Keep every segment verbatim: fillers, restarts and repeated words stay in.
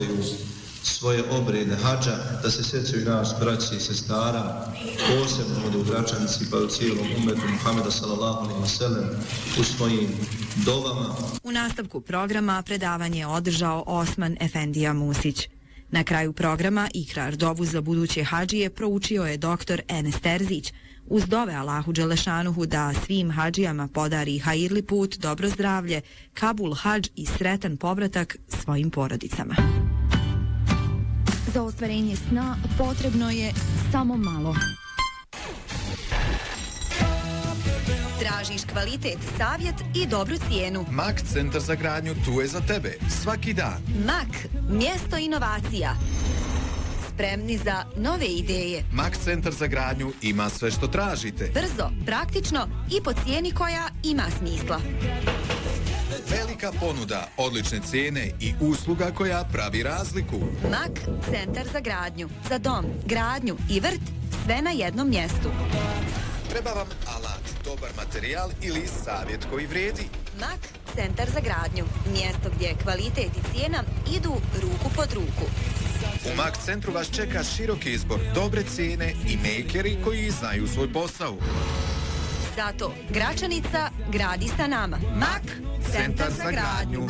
svoje obrede hadža, da se sjećaju nas, braći i sestara, posebno ovdje u Gračanici, pa u cijelom umetu Muhameda sallallahu alejhi ve sellem u svojim dovama. U nastavku programa predavanje je održao Osman Efendija Musić. Na kraju programa ikrar dovu za buduće hadžije proučio je doktor Enes Terzić, uz dove Allahu Đelešanuhu da svim hadžijama podari hajirli put, dobro zdravlje, kabul hadž i sretan povratak svojim porodicama. Za ostvarenje sna potrebno je samo malo. Tražiš kvalitet, savjet i dobru cijenu. Mak Centar za gradnju tu je za tebe, svaki dan. Mak, mjesto inovacija. Spremni za nove ideje. Mak Centar za gradnju ima sve što tražite. Brzo, praktično i po cijeni koja ima smisla. Velika ponuda, odlične cijene i usluga koja pravi razliku. Mak Centar za gradnju. Za dom, gradnju i vrt, sve na jednom mjestu. Treba vam alat, dobar materijal ili savjet koji vrijedi. Mak Centar za gradnju. Mjesto gdje kvalitet i cijena idu ruku pod ruku. U Mak Centru vas čeka široki izbor, dobre cijene i mejkeri koji znaju svoj posao. Zato Gračanica gradi sa nama. Mak Centar za gradnju.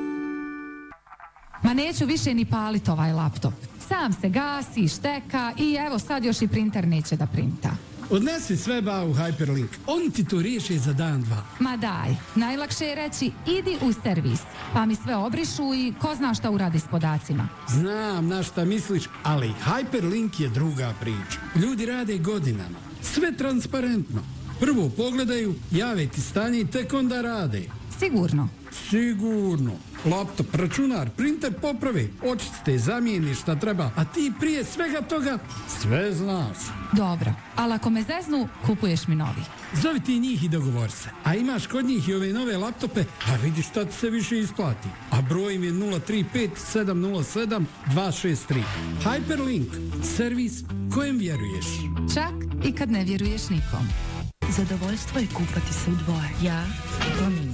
Ma neću više ni palit ovaj laptop. Sam se gasi, šteka i evo sad još i printer neće da printa. Odnesi sve ba u Hyperlink. On ti to riješi za dan, dva. Ma daj, najlakše je reći idi u servis. Pa mi sve obrišu i ko zna šta uradi s podacima. Znam na šta misliš, ali Hyperlink je druga priča. Ljudi rade godinama. Sve transparentno. Prvo pogledaju, jave ti stanje i tek onda rade. Sigurno? Sigurno. Laptop, računar, printer popravi, očiste, zamijeni šta treba, a ti prije svega toga sve znaš. Dobro, ali ako me zeznu, kupuješ mi novi. Zovi ti njih i dogovor se. A imaš kod njih i ove nove laptope, a vidi šta ti se više isplati. A broj im je nula tri pet sedam nula sedam dva šest tri. Hyperlink, servis kojem vjeruješ. Čak i kad ne vjeruješ nikom. Zadovoljstvo je kupati se u dvoje. Ja i to mi.